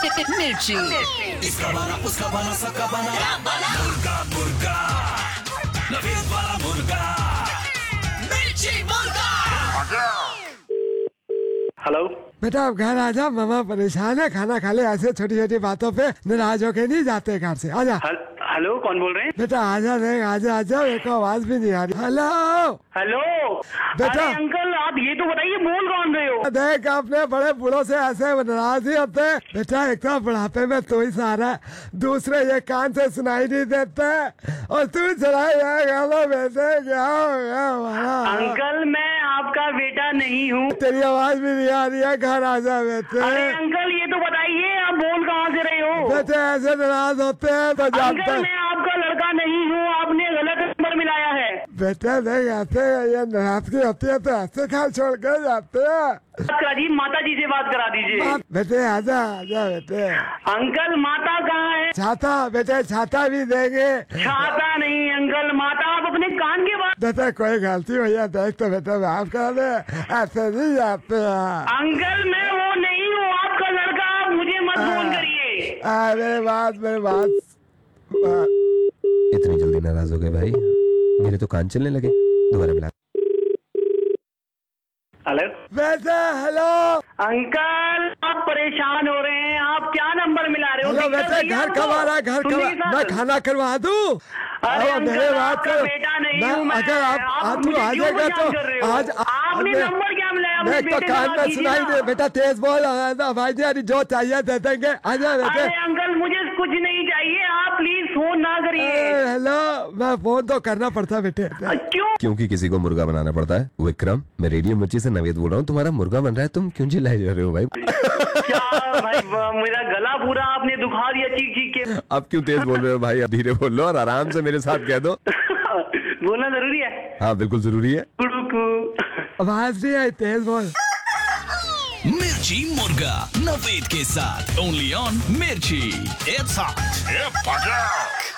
मिर्ची। इसका बना उसका बना सबका बना मुर्गा मुर्गा नवीद वाला मुर्गा मिर्ची मुर्गा। हेलो बेटा अब घर आ जा, मामा परेशान है, खाना खा ले, ऐसे छोटी छोटी बातों पे नाराज होके नहीं जाते घर से। आजा हेलो, कौन बोल रहे हैं? बेटा आजा, नहीं आजा आजा, मेरे को आवाज भी नहीं आ रही। हेलो हेलो बेटा। अरे अंकल, आप ये तो बताइए बोल कौन रहे हो? देख, अपने बड़े बूढ़ों से ऐसे नाराज ही होते हैं। बेटा एक तो बुढ़ापे में तू ही सहारा है, दूसरे ये कान से सुनाई नहीं देते, और तू चला गाना बेटे, क्या हो गया हमारा? अंकल मैं आपका बेटा नहीं हूँ। तेरी आवाज भी नहीं आ रही है, घर आ जा बेटे। अरे अंकल ये तो बताइए आप बोल कहाँ से रहे हो? बेटे ऐसे नाराज होते हैं तो जानते अंकल मैं आपका लड़का नहीं हूँ, आपने गलत नंबर मिलाया है। बेटे नहीं, ऐसे ये नाराजगी होती है तो ऐसे खाल छोड़ कर जाते हैं। बात करा जी, माता जी से बात करा दीजिए। बेटे आजा आजा बेटे। अंकल माता कहाँ है? छाता बेटे, छाता भी देंगे। छाता नहीं अंकल, माता आप अपने कान के बात। बेटे कोई गलती हुई है देख तो बेटे माफ कर दे, ऐसे नहीं जाते हैं। अंकल मैं वो नहीं हूँ, आपका लड़का, आप मुझे मत फोन करिए। मेरे बात इतनी जल्दी नाराज हो गए भाई, मेरे तो कान चलने लगे। दोबारा मिला। हेलो बेटे हेलो। अंकल आप परेशान हो रहे हैं, आप क्या नंबर मिला रहे हो? हेलो बेटे, घर कब आ रहा है? घर कब? मैं खाना करवा दूँ? अरे मेरे बात आपका बेटा नहीं हूँ मैं। अगर आप तू आ जाएगा तो आज आपने नंबर क्या मिलाया? मैं तो कान में सुनाई दे। बेटा तेज बोल, भाई जी जो चाहिए दे देंगे। आजा बेटे। अरे अंकल मुझे कुछ नहीं चाहिए, आप प्लीज फोन ना करिए। हेलो, मैं फोन तो करना पड़ता बेटे। क्यों? क्योंकि किसी को मुर्गा बनाना पड़ता है। विक्रम, मैं रेडियो मिर्ची से नवेद बोल रहा हूँ, तुम्हारा मुर्गा बन रहा है, तुम क्यों चिल्लाए जा रहे हो भाई? क्या भाई, मेरा गला पूरा आपने दुखा दिया चीख चीख के। अब क्यों तेज बोल रहे हो भाई? अब धीरे बोल लो और आराम से मेरे साथ कह दो। बोलना जरूरी है? हाँ बिल्कुल जरूरी है। आवाज नहीं आई, तेज बोल। मिर्ची मुर्गा नवेद के साथ ओनली ऑन मिर्ची। It's hot.